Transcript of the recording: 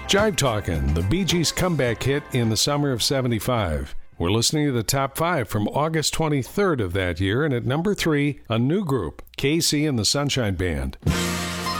Jive Talkin', the Bee Gees' comeback hit in the summer of '75. We're listening to the top 5 from August 23rd of that year, and at number 3, a new group, KC and the Sunshine Band.